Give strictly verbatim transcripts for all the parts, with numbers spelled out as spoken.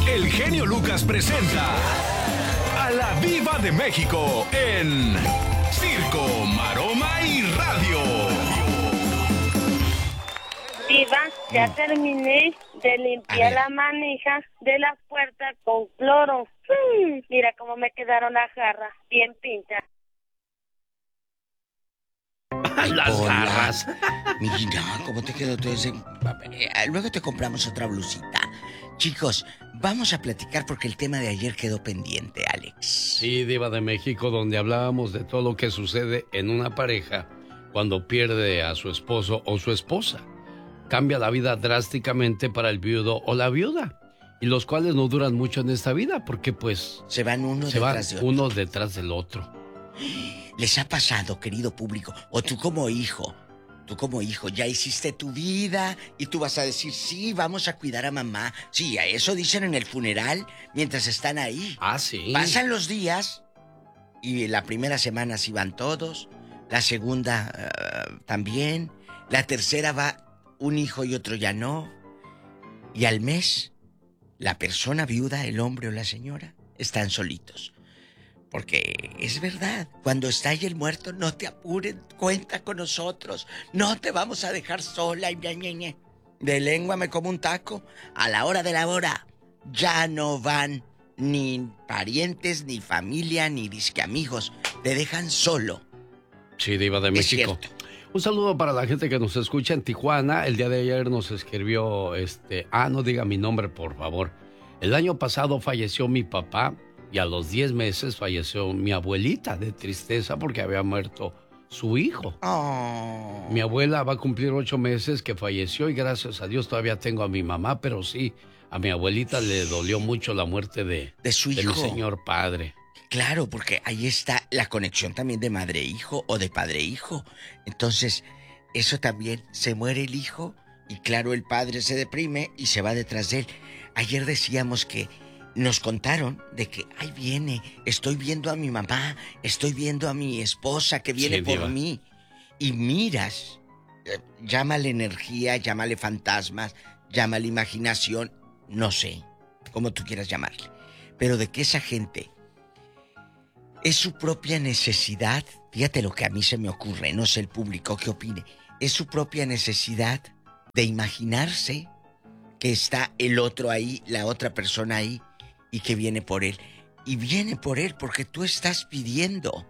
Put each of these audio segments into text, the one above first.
el genio Lucas presenta a la Diva de México en Circo, Maroma y Radio. Diva, ya terminé de limpiar la manija de las puertas con cloro. Hmm, mira cómo me quedaron las jarras, bien pintadas. Las Hola. garras. Mira, ¿cómo te quedó todo ese...? Eh, Luego te compramos otra blusita. Chicos, vamos a platicar porque el tema de ayer quedó pendiente, Alex. Sí, Diva de México, donde hablábamos de todo lo que sucede en una pareja cuando pierde a su esposo o su esposa. Cambia la vida drásticamente para el viudo o la viuda. Y los cuales no duran mucho en esta vida porque pues... Se van uno se van detrás de otro. uno detrás del otro. ¿Les ha pasado, querido público? O tú como hijo, tú como hijo, ya hiciste tu vida y tú vas a decir, sí, vamos a cuidar a mamá. Sí, a eso dicen en el funeral mientras están ahí. Ah, sí. Pasan los días y la primera semana sí van todos, la segunda uh, también, la tercera va un hijo y otro ya no. Y al mes, la persona viuda, el hombre o la señora, están solitos. Porque es verdad, cuando está ahí el muerto, no te apuren, cuenta con nosotros. No te vamos a dejar sola y ñe. De lengua me como un taco. A la hora de la hora, ya no van ni parientes, ni familia, ni disque amigos. Te dejan solo. Sí, Diva de Es México. cierto. Un saludo para la gente que nos escucha en Tijuana. El día de ayer nos escribió, este... Ah, no diga mi nombre, por favor. El año pasado falleció mi papá y a los diez meses falleció mi abuelita de tristeza porque había muerto su hijo. Oh. Mi abuela va a cumplir ocho meses que falleció y gracias a Dios todavía tengo a mi mamá, pero sí, a mi abuelita le dolió mucho la muerte de, De su de hijo. mi señor padre. Claro, porque ahí está la conexión también de madre-hijo o de padre-hijo. Entonces, eso también, se muere el hijo y claro, el padre se deprime y se va detrás de él. Ayer decíamos que nos contaron de que, ahí viene, estoy viendo a mi mamá, estoy viendo a mi esposa que viene Sí, por Diva. mí. Y miras, eh, llámale energía, llámale fantasmas, llámale imaginación, no sé, como tú quieras llamarle. Pero de que esa gente es su propia necesidad, fíjate lo que a mí se me ocurre, no sé el público qué opine, es su propia necesidad de imaginarse que está el otro ahí, la otra persona ahí, y que viene por él. Y viene por él porque tú estás pidiendo,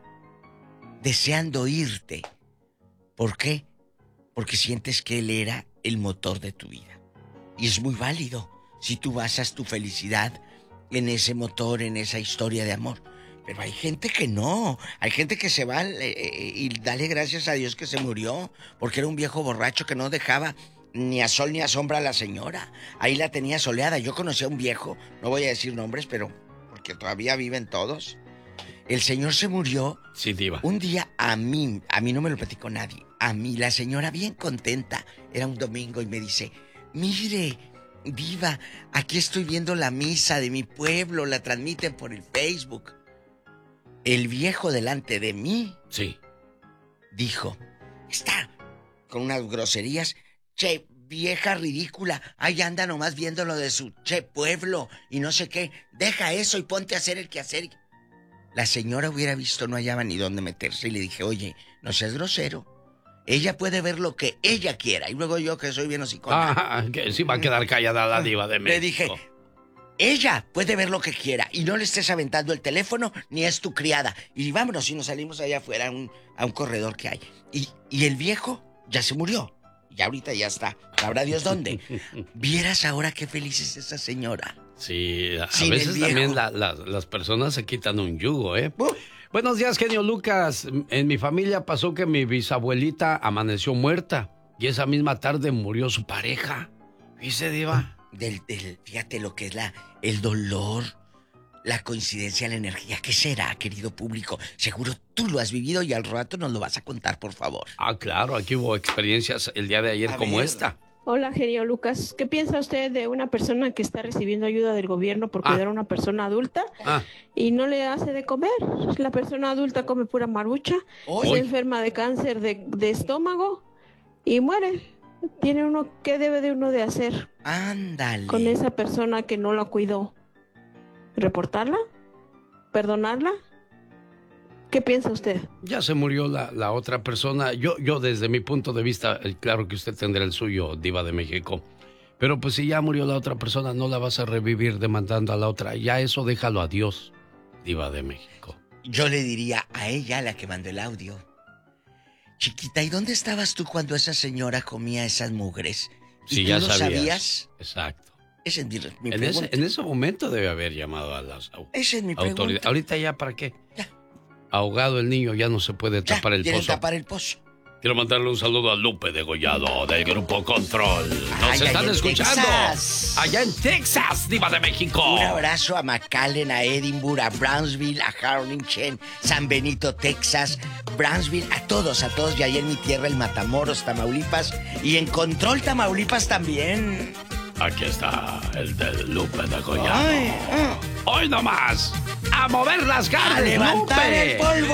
deseando irte. ¿Por qué? Porque sientes que él era el motor de tu vida. Y es muy válido si tú basas tu felicidad en ese motor, en esa historia de amor. Pero hay gente que no. Hay gente que se va eh, y dale gracias a Dios que se murió, porque era un viejo borracho que no dejaba ni a sol ni a sombra a la señora. Ahí la tenía soleada. Yo conocí a un viejo, no voy a decir nombres, pero porque todavía viven todos. El señor se murió. Sí, Diva. Un día a mí, a mí no me lo platicó nadie. A mí, la señora bien contenta. Era un domingo y me dice, mire, Diva, aquí estoy viendo la misa de mi pueblo, la transmiten por el Facebook. El viejo delante de mí Sí. dijo, está con unas groserías, che, vieja ridícula, ahí anda nomás viendo lo de su che pueblo y no sé qué, deja eso y ponte a hacer el quehacer. La señora hubiera visto, no hallaba ni dónde meterse y le dije, oye, no seas grosero. Ella puede ver lo que ella quiera. Y luego yo, que soy bien hocicona. Ah, que sí va a quedar callada la Diva de México. Le dije, ella puede ver lo que quiera y no le estés aventando el teléfono ni es tu criada. Y vámonos y nos salimos allá afuera a un, a un corredor que hay. Y, y el viejo ya se murió. Y ahorita ya está. Sabrá Dios dónde. Vieras ahora qué feliz es esa señora. Sí, a Sin veces el viejo. también la- la- las personas se quitan un yugo, ¿eh? Uh. Buenos días, genio Lucas. En mi familia pasó que mi bisabuelita amaneció muerta y esa misma tarde murió su pareja. ¿Viste, Diva? Del, del, fíjate lo que es la, el dolor, la coincidencia, la energía. ¿Qué será, querido público? Seguro tú lo has vivido y al rato nos lo vas a contar, por favor. Ah, claro, aquí hubo experiencias el día de ayer A como ver. esta. Hola, genio Lucas. ¿Qué piensa usted de una persona que está recibiendo ayuda del gobierno por Ah. cuidar a una persona adulta Ah, y no le hace de comer? La persona adulta come pura marucha, Hoy, se enferma de cáncer de, de estómago y muere. Tiene uno, ¿qué debe de uno de hacer ándale. con esa persona que no la cuidó? ¿Reportarla? ¿Perdonarla? ¿Qué piensa usted? Ya se murió la, la otra persona. Yo, yo desde mi punto de vista, claro que usted tendrá el suyo, Diva de México. Pero pues si ya murió la otra persona, no la vas a revivir demandando a la otra. Ya eso déjalo a Dios, Diva de México. Yo le diría a ella, la que mandó el audio: chiquita, ¿y dónde estabas tú cuando esa señora comía esas mugres? ¿Y Sí, tú ya no sabías. sabías? Exacto. Esa es mi, mi En pregunta. ese, en ese momento debe haber llamado a las au- Esa es mi pregunta. autoridades. Ahorita ya, ¿para qué? Ya. Ahogado el niño, ya no se puede Ya, tapar el quieren pozo. tapar el pozo. Quiero mandarle un saludo a Lupe Degollado del Grupo Control. Nos Ay, allá están en escuchando. Texas. Allá en Texas, Diva de México. Un abrazo a McAllen, a Edinburgh, a Brownsville, a Harlingen, San Benito, Texas, Brownsville, a todos, a todos. Y ahí en mi tierra, el Matamoros, Tamaulipas. Y en Control, Tamaulipas también. Aquí está el de Lupe Degollado. Ay, ah. Hoy nomás, a mover las A garras, levantar Lupe. el polvo.